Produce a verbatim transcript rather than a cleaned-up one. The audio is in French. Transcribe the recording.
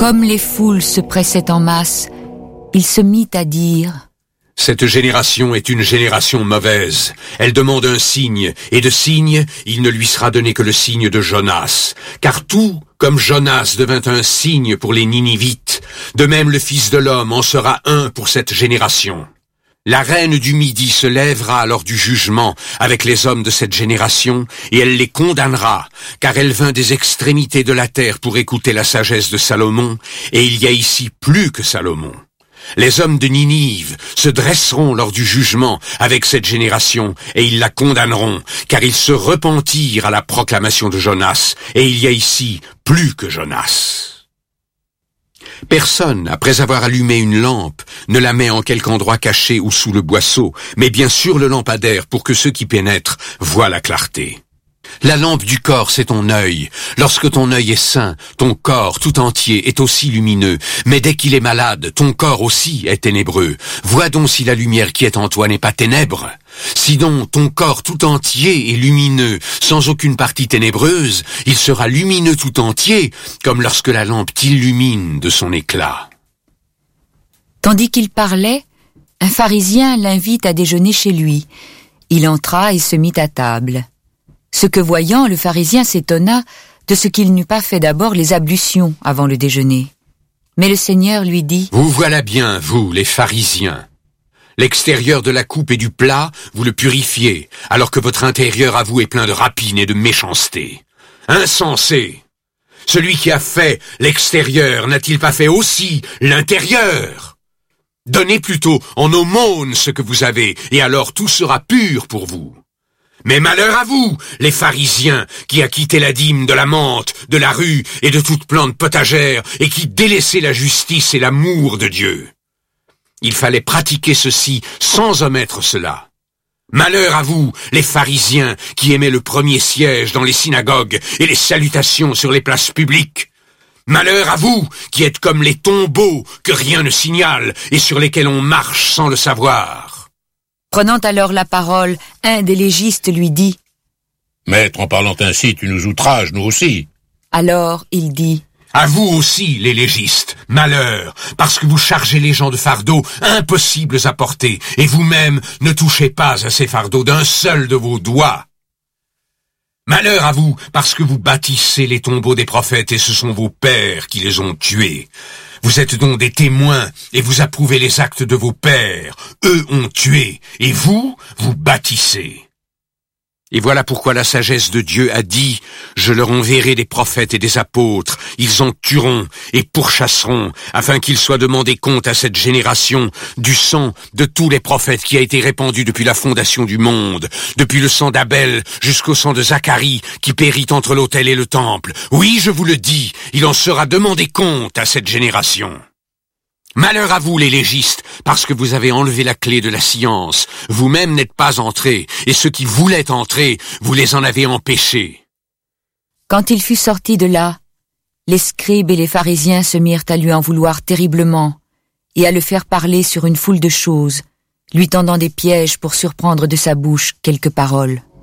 Comme les foules se pressaient en masse, il se mit à dire: Cette génération est une génération mauvaise. Elle demande un signe, et de signe, il ne lui sera donné que le signe de Jonas. Car tout, comme Jonas devint un signe pour les Ninivites, de même le Fils de l'homme en sera un pour cette génération. La reine du Midi se lèvera lors du jugement avec les hommes de cette génération, et elle les condamnera, car elle vint des extrémités de la terre pour écouter la sagesse de Salomon, et il y a ici plus que Salomon. Les hommes de Ninive se dresseront lors du jugement avec cette génération, et ils la condamneront, car ils se repentirent à la proclamation de Jonas, et il y a ici plus que Jonas. Personne, après avoir allumé une lampe, ne la met en quelque endroit caché ou sous le boisseau, mais bien sur le lampadaire pour que ceux qui pénètrent voient la clarté. La lampe du corps, c'est ton œil. Lorsque ton œil est sain, ton corps tout entier est aussi lumineux. Mais dès qu'il est malade, ton corps aussi est ténébreux. Vois donc si la lumière qui est en toi n'est pas ténèbre. Si donc ton corps tout entier est lumineux, sans aucune partie ténébreuse, il sera lumineux tout entier, comme lorsque la lampe t'illumine de son éclat. Tandis qu'il parlait, un pharisien l'invite à déjeuner chez lui. Il entra et se mit à table. Ce que voyant, le pharisien s'étonna de ce qu'il n'eût pas fait d'abord les ablutions avant le déjeuner. Mais le Seigneur lui dit: Vous voilà bien, vous, les pharisiens. L'extérieur de la coupe et du plat, vous le purifiez, alors que votre intérieur à vous est plein de rapine et de méchanceté. Insensé! Celui qui a fait l'extérieur n'a-t-il pas fait aussi l'intérieur? Donnez plutôt en aumône ce que vous avez, et alors tout sera pur pour vous. Mais malheur à vous, les pharisiens, qui acquittez la dîme de la menthe, de la rue et de toute plante potagère, et qui délaissez la justice et l'amour de Dieu. Il fallait pratiquer ceci sans omettre cela. Malheur à vous, les pharisiens, qui aimaient le premier siège dans les synagogues et les salutations sur les places publiques. Malheur à vous, qui êtes comme les tombeaux que rien ne signale et sur lesquels on marche sans le savoir. Prenant alors la parole, un des légistes lui dit: Maître, en parlant ainsi, tu nous outrages, nous aussi. Alors il dit: À vous aussi, les légistes, malheur, parce que vous chargez les gens de fardeaux impossibles à porter, et vous-même ne touchez pas à ces fardeaux d'un seul de vos doigts. Malheur à vous, parce que vous bâtissez les tombeaux des prophètes, et ce sont vos pères qui les ont tués. Vous êtes donc des témoins, et vous approuvez les actes de vos pères. Eux ont tué, et vous, vous bâtissez. Et voilà pourquoi la sagesse de Dieu a dit: Je leur enverrai des prophètes et des apôtres, ils en tueront et pourchasseront, afin qu'ils soient demandés compte à cette génération du sang de tous les prophètes qui a été répandu depuis la fondation du monde, depuis le sang d'Abel jusqu'au sang de Zacharie qui périt entre l'autel et le temple. Oui, je vous le dis, il en sera demandé compte à cette génération. Malheur à vous, les légistes, parce que vous avez enlevé la clé de la science. Vous-même n'êtes pas entrés, et ceux qui voulaient entrer, vous les en avez empêchés. Quand il fut sorti de là, les scribes et les pharisiens se mirent à lui en vouloir terriblement, et à le faire parler sur une foule de choses, lui tendant des pièges pour surprendre de sa bouche quelques paroles.